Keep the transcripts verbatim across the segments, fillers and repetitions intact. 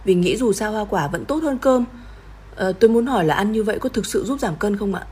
vì nghĩ dù sao hoa quả vẫn tốt hơn cơm. À, tôi muốn hỏi là ăn như vậy có thực sự giúp giảm cân không ạ?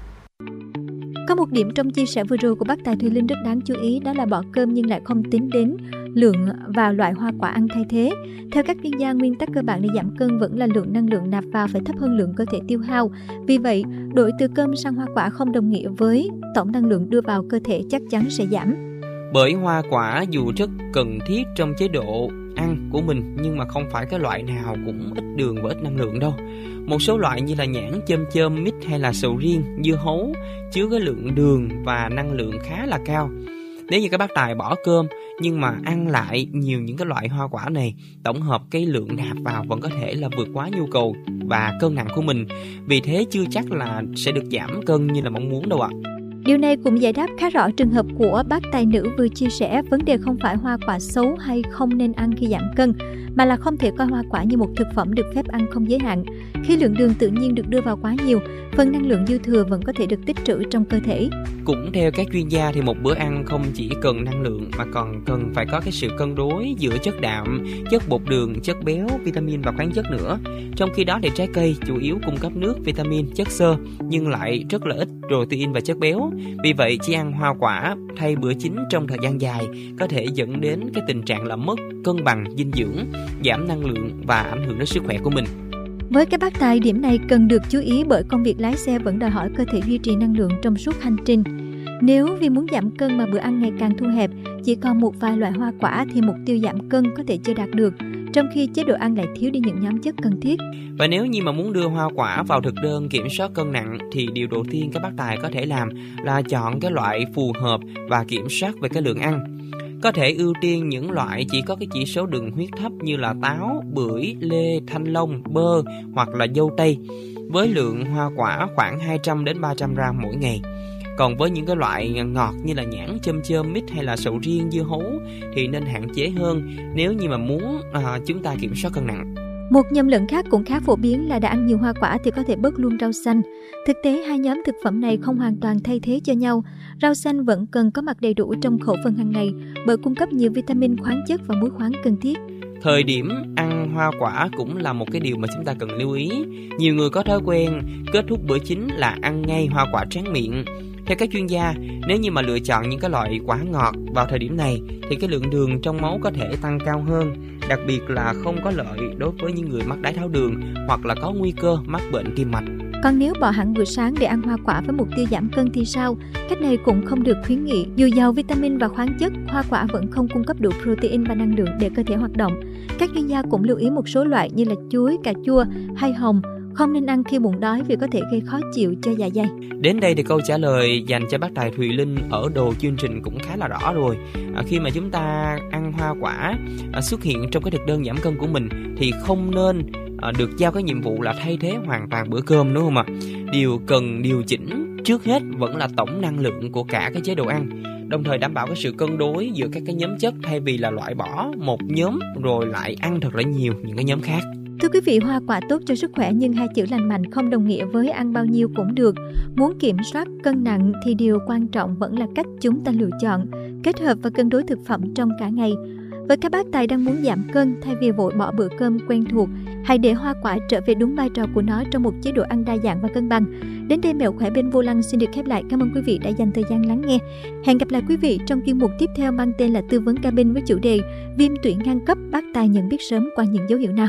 Có một điểm trong chia sẻ vừa rồi của bác Tài Thùy Linh rất đáng chú ý, đó là bỏ cơm nhưng lại không tính đến lượng và loại hoa quả ăn thay thế. Theo các chuyên gia, nguyên tắc cơ bản để giảm cân vẫn là lượng năng lượng nạp vào phải thấp hơn lượng cơ thể tiêu hao. Vì vậy, đổi từ cơm sang hoa quả không đồng nghĩa với tổng năng lượng đưa vào cơ thể chắc chắn sẽ giảm. Bởi hoa quả dù rất cần thiết trong chế độ ăn của mình, nhưng mà không phải cái loại nào cũng ít đường và ít năng lượng đâu. Một số loại như là nhãn, chôm chôm, mít hay là sầu riêng, dưa hấu chứa cái lượng đường và năng lượng khá là cao. Nếu như các bác Tài bỏ cơm nhưng mà ăn lại nhiều những cái loại hoa quả này, tổng hợp cái lượng nạp vào vẫn có thể là vượt quá nhu cầu và cân nặng của mình. Vì thế chưa chắc là sẽ được giảm cân như là mong muốn đâu ạ. Điều này cũng giải đáp khá rõ trường hợp của bác tài nữ vừa chia sẻ. Vấn đề không phải hoa quả xấu hay không nên ăn khi giảm cân, mà là không thể coi hoa quả như một thực phẩm được phép ăn không giới hạn. Khi lượng đường tự nhiên được đưa vào quá nhiều, phần năng lượng dư thừa vẫn có thể được tích trữ trong cơ thể. Cũng theo các chuyên gia thì một bữa ăn không chỉ cần năng lượng mà còn cần phải có cái sự cân đối giữa chất đạm, chất bột đường, chất béo, vitamin và khoáng chất nữa. Trong khi đó thì trái cây chủ yếu cung cấp nước, vitamin, chất xơ nhưng lại rất là ít protein và chất béo. Vì vậy chỉ ăn hoa quả thay bữa chính trong thời gian dài có thể dẫn đến cái tình trạng là mất cân bằng dinh dưỡng, giảm năng lượng và ảnh hưởng đến sức khỏe của mình. Với các bác tài, điểm này cần được chú ý bởi công việc lái xe vẫn đòi hỏi cơ thể duy trì năng lượng trong suốt hành trình. Nếu vì muốn giảm cân mà bữa ăn ngày càng thu hẹp, chỉ còn một vài loại hoa quả thì mục tiêu giảm cân có thể chưa đạt được, trong khi chế độ ăn lại thiếu đi những nhóm chất cần thiết. Và nếu như mà muốn đưa hoa quả vào thực đơn kiểm soát cân nặng thì điều đầu tiên các bác tài có thể làm là chọn cái loại phù hợp và kiểm soát về cái lượng ăn. Có thể ưu tiên những loại chỉ có cái chỉ số đường huyết thấp như là táo, bưởi, lê, thanh long, bơ hoặc là dâu tây, với lượng hoa quả khoảng hai trăm đến ba trăm gram mỗi ngày. Còn với những cái loại ngọt như là nhãn, chôm chôm, mít hay là sầu riêng, dưa hấu thì nên hạn chế hơn nếu như mà muốn à, chúng ta kiểm soát cân nặng. Một nhầm lẫn khác cũng khá phổ biến là đã ăn nhiều hoa quả thì có thể bớt luôn rau xanh. Thực tế, hai nhóm thực phẩm này không hoàn toàn thay thế cho nhau. Rau xanh vẫn cần có mặt đầy đủ trong khẩu phần hàng ngày bởi cung cấp nhiều vitamin, khoáng chất và muối khoáng cần thiết. Thời điểm ăn hoa quả cũng là một cái điều mà chúng ta cần lưu ý. Nhiều người có thói quen kết thúc bữa chính là ăn ngay hoa quả tráng miệng. Theo các chuyên gia, nếu như mà lựa chọn những cái loại quả ngọt vào thời điểm này thì cái lượng đường trong máu có thể tăng cao hơn, đặc biệt là không có lợi đối với những người mắc đái tháo đường hoặc là có nguy cơ mắc bệnh tim mạch. Còn nếu bỏ hẳn bữa sáng để ăn hoa quả với mục tiêu giảm cân thì sao? Cách này cũng không được khuyến nghị. Dù giàu vitamin và khoáng chất, hoa quả vẫn không cung cấp đủ protein và năng lượng để cơ thể hoạt động. Các chuyên gia cũng lưu ý một số loại như là chuối, cà chua hay hồng không nên ăn khi bụng đói vì có thể gây khó chịu cho dạ dày. Đến đây thì câu trả lời dành cho bác tài Thùy Linh ở đầu chương trình cũng khá là rõ rồi. À, khi mà chúng ta ăn hoa quả à, xuất hiện trong cái thực đơn giảm cân của mình thì không nên à, được giao cái nhiệm vụ là thay thế hoàn toàn bữa cơm, đúng không ạ? Điều cần điều chỉnh trước hết vẫn là tổng năng lượng của cả cái chế độ ăn, đồng thời đảm bảo cái sự cân đối giữa các cái nhóm chất thay vì là loại bỏ một nhóm rồi lại ăn thật là nhiều những cái nhóm khác. Thưa quý vị, hoa quả tốt cho sức khỏe nhưng hai chữ lành mạnh không đồng nghĩa với ăn bao nhiêu cũng được. Muốn kiểm soát cân nặng thì điều quan trọng vẫn là cách chúng ta lựa chọn, kết hợp và cân đối thực phẩm trong cả ngày. Với các bác tài đang muốn giảm cân, thay vì vội bỏ bữa cơm quen thuộc, hãy để hoa quả trở về đúng vai trò của nó trong một chế độ ăn đa dạng và cân bằng. Đến đây Mẹo Khỏe bên vô lăng xin được khép lại. Cảm ơn quý vị đã dành thời gian lắng nghe. Hẹn gặp lại quý vị trong chuyên mục tiếp theo mang tên là tư vấn cabin với chủ đề viêm tụy ngang cấp, bác tài nhận biết sớm qua những dấu hiệu nào.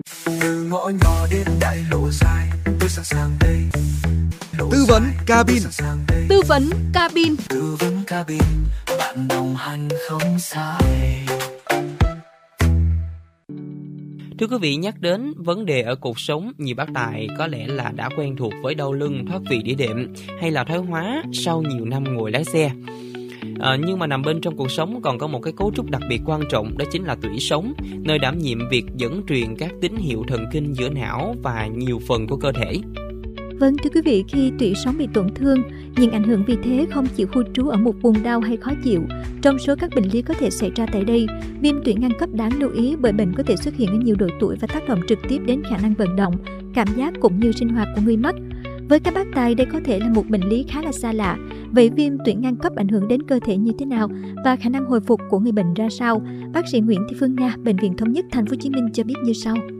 Từ ngõ nhỏ đến đại lộ dài, tôi sẵn sàng đây. Tư vấn cabin. Tư vấn cabin. Tư vấn cabin, bạn đồng hành không xa. Thưa quý vị, nhắc đến vấn đề ở cột sống, nhiều bác tài có lẽ là đã quen thuộc với đau lưng, thoát vị đĩa đệm hay là thoái hóa sau nhiều năm ngồi lái xe. À, nhưng mà nằm bên trong cuộc sống còn có một cái cấu trúc đặc biệt quan trọng, đó chính là tủy sống, nơi đảm nhiệm việc dẫn truyền các tín hiệu thần kinh giữa não và nhiều phần của cơ thể. Vâng, thưa quý vị, khi tủy sống bị tổn thương, những ảnh hưởng vì thế không chỉ khu trú ở một vùng đau hay khó chịu. Trong số các bệnh lý có thể xảy ra tại đây, viêm tụy ngang cấp đáng lưu ý bởi bệnh có thể xuất hiện ở nhiều độ tuổi và tác động trực tiếp đến khả năng vận động, cảm giác cũng như sinh hoạt của người mắc. Với các bác tài, đây có thể là một bệnh lý khá là xa lạ. Vậy viêm tụy ngang cấp ảnh hưởng đến cơ thể như thế nào và khả năng hồi phục của người bệnh ra sao? Bác sĩ Nguyễn Thị Phương Nga, Bệnh viện Thống nhất Thành phố Hồ Chí Minh cho biết như sau.